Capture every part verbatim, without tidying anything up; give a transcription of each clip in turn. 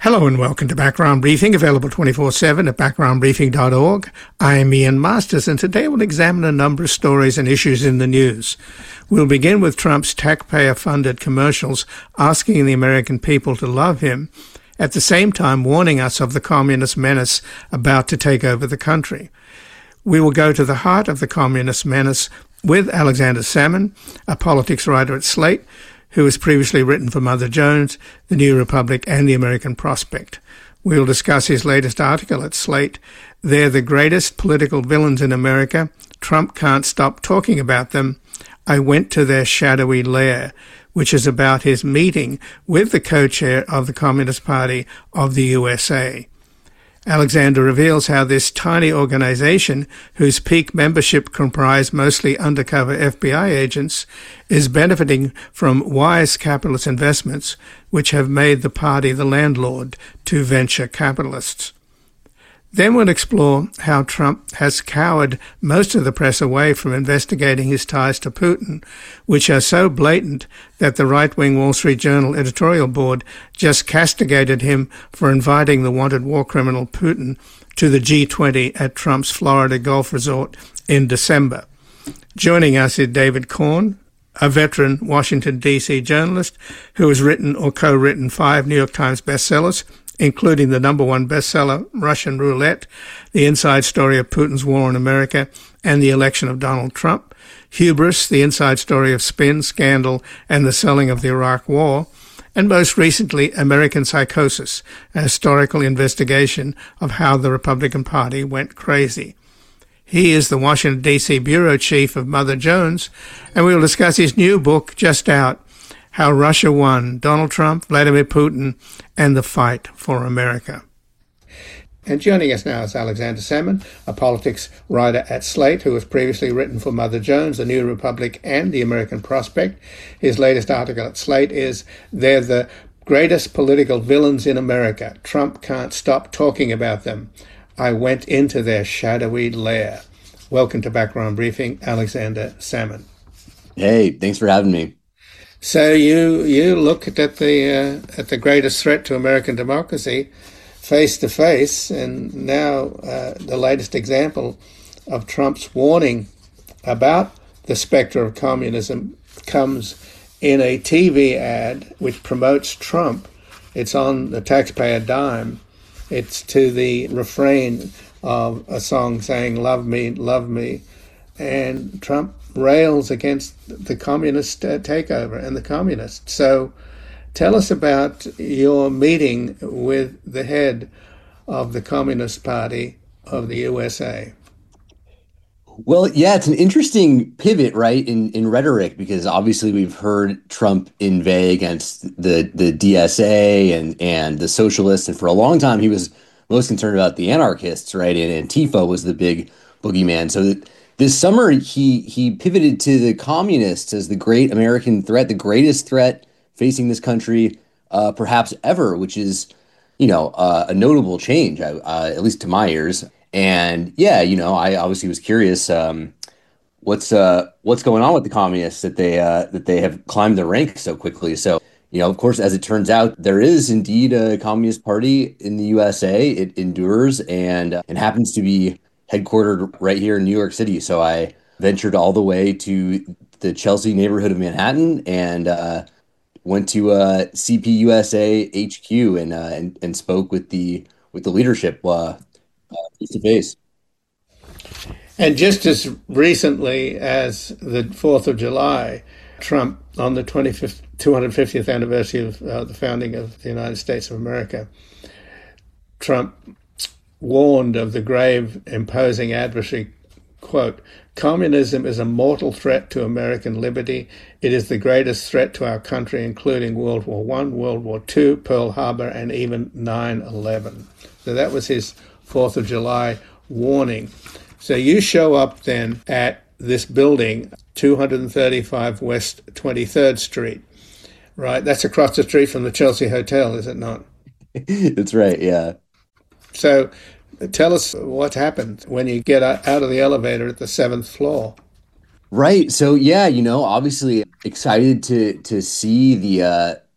Hello and welcome to Background Briefing, available twenty-four seven at background briefing dot org. I am Ian Masters, and today we'll examine a number of stories and issues in the news. We'll begin with Trump's taxpayer-funded commercials asking the American people to love him, at the same time warning us of the communist menace about to take over the country. We will go to the heart of the communist menace with Alexander Salmon, a politics writer at Slate, who has previously written for Mother Jones, The New Republic, and The American Prospect. We'll discuss his latest article at Slate, They're the Greatest Political Villains in America. Trump Can't Stop Talking About Them. I Went to Their Shadowy Lair, which is about his meeting with the co-chair of the Communist Party of the U S A. Alexander reveals how this tiny organization, whose peak membership comprised mostly undercover F B I agents, is benefiting from wise capitalist investments which have made the party the landlord to venture capitalists. Then we'll explore how Trump has cowered most of the press away from investigating his ties to Putin, which are so blatant that the right-wing Wall Street Journal editorial board just castigated him for inviting the wanted war criminal Putin to the G twenty at Trump's Florida Gulf Resort in December. Joining us is David Corn, a veteran Washington, D C journalist who has written or co-written five New York Times bestsellers, including the number one bestseller, Russian Roulette, the inside story of Putin's war on America and the election of Donald Trump, Hubris, the inside story of spin, scandal, and the selling of the Iraq War, and most recently, American Psychosis, a historical investigation of how the Republican Party went crazy. He is the Washington, D C bureau chief of Mother Jones, and we will discuss his new book, just out, How Russia Won, Donald Trump, Vladimir Putin, and the Fight for America. And joining us now is Alexander Salmon, a politics writer at Slate, who has previously written for Mother Jones, The New Republic, and The American Prospect. His latest article at Slate is, They're the Greatest Political Villains in America. Trump Can't Stop Talking About Them. I Went into Their Shadowy Lair. Welcome to Background Briefing, Alexander Salmon. Hey, thanks for having me. So you you looked at the uh, at the greatest threat to American democracy face to face, and now uh, the latest example of Trump's warning about the specter of communism comes in a T V ad which promotes Trump. It's on the taxpayer dime. It's to the refrain of a song saying, "Love me, love me," and Trump rails against the communist uh, takeover and the communists. So tell us about your meeting with the head of the Communist Party of the U S A. Well, yeah, it's an interesting pivot, right, in, in rhetoric, because obviously we've heard Trump inveigh against the, the D S A and, and the socialists, and for a long time he was most concerned about the anarchists, right, and Antifa was the big boogeyman. So that this summer, he he pivoted to the communists as the great American threat, the greatest threat facing this country, uh, perhaps ever, which is, you know, uh, a notable change, uh, at least to my ears. And yeah, you know, I obviously was curious, um, what's uh, what's going on with the communists that they uh, that they have climbed the ranks so quickly. So, you know, of course, as it turns out, there is indeed a Communist Party in the U S A. It endures and uh, and happens to be headquartered right here in New York City. So I ventured all the way to the Chelsea neighborhood of Manhattan and uh, went to uh, C P U S A H Q and, uh, and and spoke with the with the leadership uh, face to face. And just as recently as the fourth of July, Trump, on the twenty-fifth, two hundred fiftieth anniversary of uh, the founding of the United States of America, Trump warned of the grave imposing adversary, quote, "Communism is a mortal threat to American liberty. It is the greatest threat to our country, including World War One, World War Two, Pearl Harbor, and even nine eleven. So that was his fourth of July warning. So you show up then at this building, two thirty-five West twenty-third Street, right? That's across the street from the Chelsea Hotel, is it not? That's right, yeah. So tell us what happened when you get out of the elevator at the seventh floor. Right. So, yeah, you know, obviously excited to to see the uh,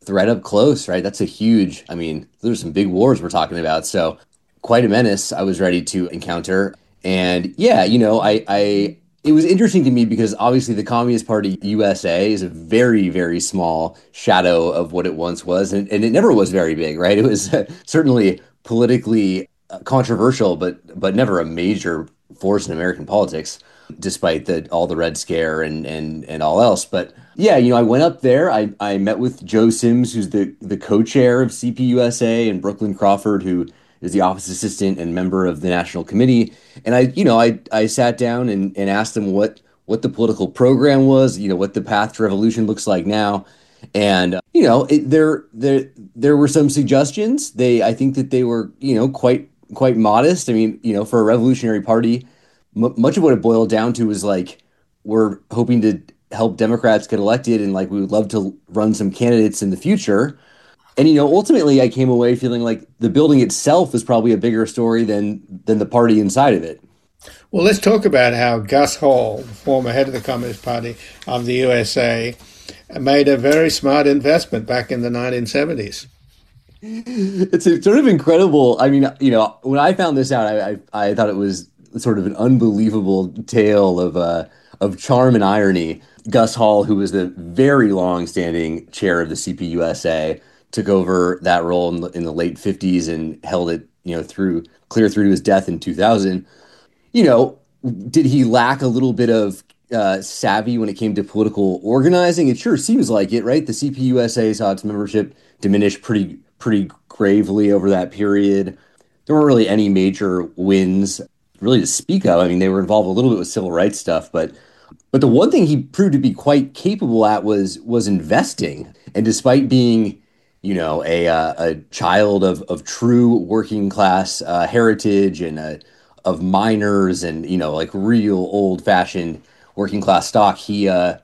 threat up close, right? That's a huge, I mean, there's some big wars we're talking about. So quite a menace I was ready to encounter. And yeah, you know, I, I, it was interesting to me because obviously the Communist Party U S A is a very, very small shadow of what it once was. And, and it never was very big, right? It was uh, certainly politically uh, controversial, but, but never a major force in American politics, despite the all the Red Scare and and and all else. But yeah, you know, I went up there. I I met with Joe Sims, who's the the co-chair of C P U S A, and Brooklyn Crawford, who is the office assistant and member of the national committee. And I, you know, I I sat down and and asked them what what the political program was, you know, what the path to revolution looks like now. And uh, you know, it, there there there were some suggestions. They I think that they were, you know, quite quite modest. I mean, you know, for a revolutionary party, m- much of what it boiled down to was like we're hoping to help Democrats get elected, and like we would love to run some candidates in the future. And you know, ultimately, I came away feeling like the building itself is probably a bigger story than than the party inside of it. Well, let's talk about how Gus Hall, former head of the Communist Party of the U S A, made a very smart investment back in the nineteen seventies. It's a, sort of incredible. I mean, you know, when I found this out, I I, I thought it was sort of an unbelievable tale of uh, of charm and irony. Gus Hall, who was the very long-standing chair of the C P U S A, took over that role in the, in the late fifties and held it, you know, through clear through to his death in two thousand. You know, did he lack a little bit of uh, savvy when it came to political organizing? It sure seems like it, right? The C P U S A saw its membership diminish pretty pretty gravely over that period. There weren't really any major wins really to speak of. I mean, they were involved a little bit with civil rights stuff, but but the one thing he proved to be quite capable at was was investing. And despite being, you know, a uh, a child of of true working class uh, heritage and a of miners and, you know, like real old fashioned working class stock, he uh,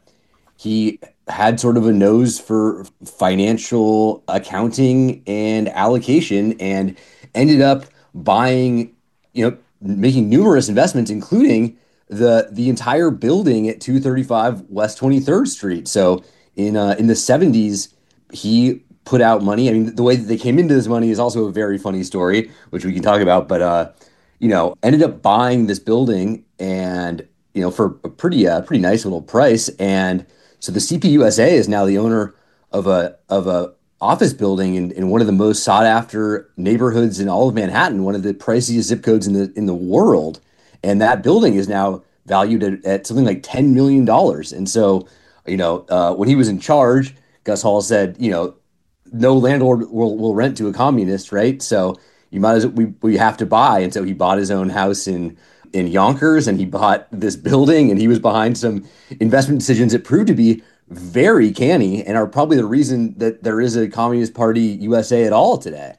he had sort of a nose for financial accounting and allocation, and ended up buying, you know, making numerous investments, including the the entire building at two thirty-five West twenty-third Street. So in uh, in the seventies, he put out money. I mean, the way that they came into this money is also a very funny story, which we can talk about. But uh, you know, ended up buying this building, and you know, for a pretty uh, pretty nice little price. And so the C P U S A is now the owner of a of a office building in, in one of the most sought after neighborhoods in all of Manhattan, one of the priciest zip codes in the in the world. And that building is now valued at, at something like ten million dollars. And so, you know, uh, when he was in charge, Gus Hall said, you know, no landlord will, will rent to a communist, right? So you might as well, we, we have to buy. And so he bought his own house in in Yonkers, and he bought this building, and he was behind some investment decisions that proved to be very canny and are probably the reason that there is a Communist Party U S A at all today.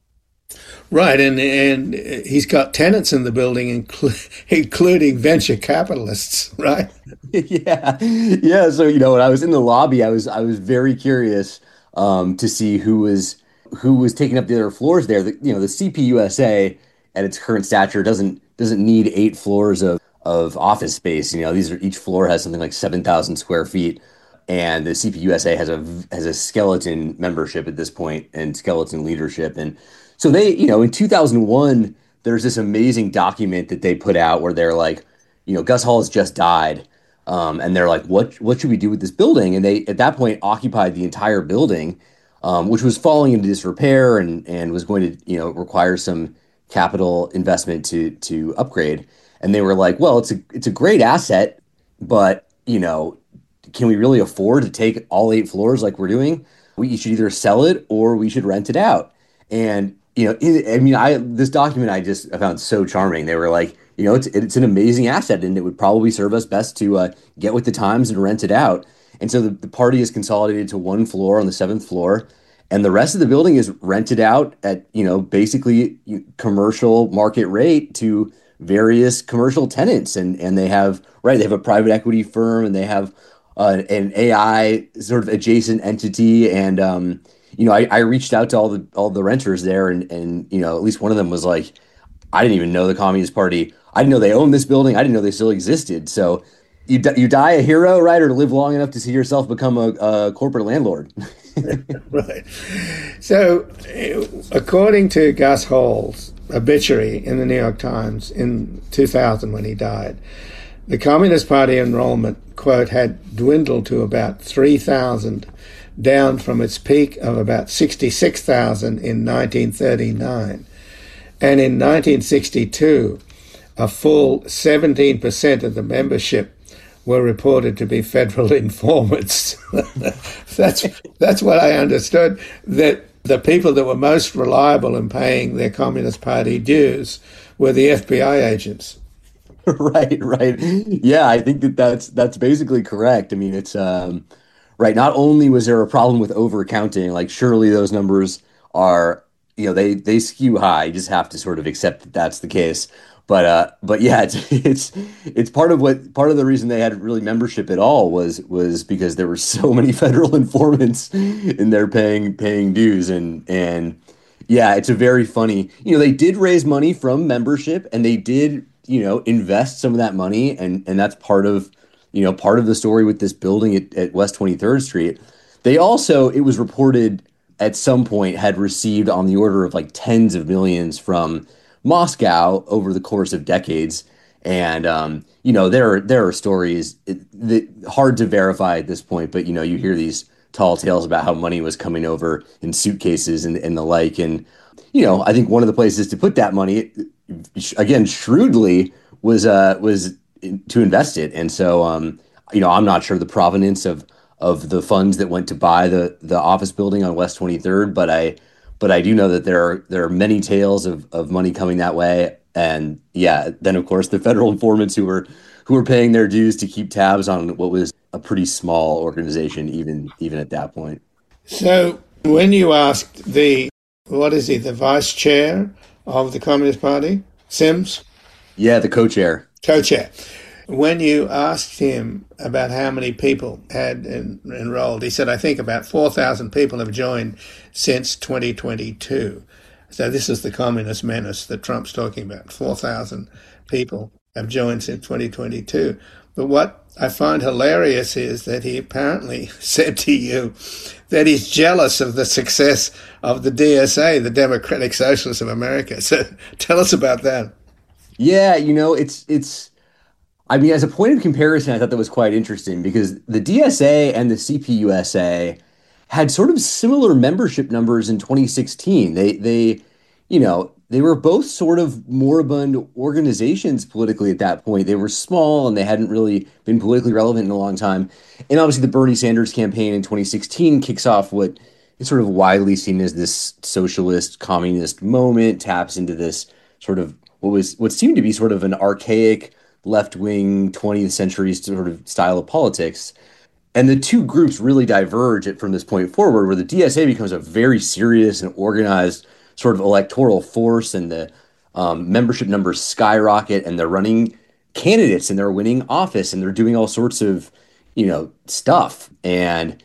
Right, and and he's got tenants in the building, inclu- including venture capitalists, right? yeah, yeah. So you know, when I was in the lobby, I was I was very curious um, to see who was who was taking up the other floors there. The, you know, the C P U S A at its current stature doesn't doesn't need eight floors of of office space. You know, these are each floor has something like seven thousand square feet, and the C P U S A has a has a skeleton membership at this point and skeleton leadership. And so they, you know, in two thousand one, there's this amazing document that they put out where they're like, you know, Gus Hall has just died. Um, and they're like, what what should we do with this building? And they, at that point, occupied the entire building, um, which was falling into disrepair and and was going to, you know, require some capital investment to to upgrade. And they were like, well, it's a it's a great asset, but, you know, can we really afford to take all eight floors like we're doing? We should either sell it or we should rent it out. And you know, it, I mean, I this document I just I found so charming. They were like, you know, it's it's an amazing asset, and it would probably serve us best to uh, get with the times and rent it out. And so the, the party is consolidated to one floor on the seventh floor, and the rest of the building is rented out at, you know, basically commercial market rate to various commercial tenants. And and they have right, they have a private equity firm, and they have uh, an A I sort of adjacent entity, and um, you know, I, I reached out to all the all the renters there, and and you know, at least one of them was like, I didn't even know the Communist Party. I didn't know they owned this building. I didn't know they still existed. So you you die a hero, right, or live long enough to see yourself become a, a corporate landlord. Right. So, uh, according to Gus Hall's obituary in the New York Times in two thousand when he died, the Communist Party enrollment, quote, had dwindled to about three thousand, down from its peak of about sixty-six thousand in nineteen thirty-nine. And in nineteen sixty-two, a full seventeen percent of the membership were reported to be federal informants. that's that's what I understood, that the people that were most reliable in paying their Communist Party dues were the F B I agents. Right, right. Yeah, I think that that's that's basically correct. I mean, it's um right. Not only was there a problem with overcounting, like surely those numbers are, you know, they they skew high. You just have to sort of accept that that's the case. But uh, but yeah, it's it's it's part of what part of the reason they had really membership at all was was because there were so many federal informants in there paying paying dues, and and yeah, it's a very funny. You know, they did raise money from membership, and they did, you know, invest some of that money, and and that's part of, you know, part of the story with this building at, at West twenty-third Street. They also, it was reported at some point, had received on the order of like tens of millions from Moscow over the course of decades. And um, you know, there are there are stories that hard to verify at this point, but you know, you hear these tall tales about how money was coming over in suitcases and, and the like. And you know, I think one of the places to put that money, again, shrewdly, was uh was in, to invest it. And so um, you know, I'm not sure the provenance of of the funds that went to buy the the office building on West twenty-third, but I but I do know that there are there are many tales of of money coming that way. And yeah, then of course the federal informants who were who were paying their dues to keep tabs on what was a pretty small organization, even even at that point. So, when you asked the, what is he, the vice chair of the Communist Party, Sims? Yeah, the co-chair. Co-chair. When you asked him about how many people had en- enrolled, he said, I think about four thousand people have joined since twenty twenty-two. So this is the communist menace that Trump's talking about. four thousand people have joined since twenty twenty-two. But what I find hilarious is that he apparently said to you that he's jealous of the success of the D S A, the Democratic Socialists of America. So tell us about that. Yeah, you know, it's it's I mean, as a point of comparison, I thought that was quite interesting because the D S A and the C P U S A had sort of similar membership numbers in twenty sixteen. They they, you know, they were both sort of moribund organizations politically at that point. They were small and they hadn't really been politically relevant in a long time. And obviously the Bernie Sanders campaign in twenty sixteen kicks off what is sort of widely seen as this socialist communist moment, taps into this sort of what was what seemed to be sort of an archaic left-wing twentieth century sort of style of politics. And the two groups really diverge from this point forward, where the D S A becomes a very serious and organized sort of electoral force, and the um, membership numbers skyrocket, and they're running candidates, and they're winning office, and they're doing all sorts of, you know, stuff. And